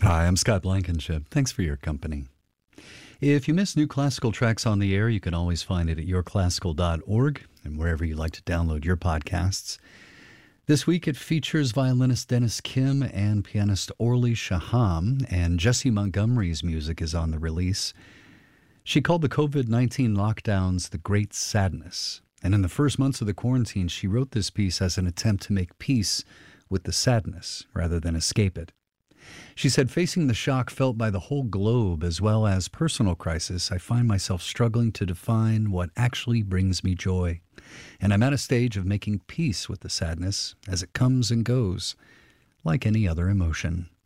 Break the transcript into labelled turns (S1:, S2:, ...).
S1: Hi, I'm Scott Blankenship. Thanks for your company. If you miss new classical tracks on the air, you can always find it at yourclassical.org and wherever you like to download your podcasts. This week it features violinist Dennis Kim and pianist Orly Shaham, and Jessie Montgomery's music is on the release. She called the COVID-19 lockdowns the Great Sadness, and in the first months of the quarantine, she wrote this piece as an attempt to make peace with the sadness rather than escape it. She said, facing the shock felt by the whole globe as well as personal crisis, I find myself struggling to define what actually brings me joy. And I'm at a stage of making peace with the sadness as it comes and goes, like any other emotion.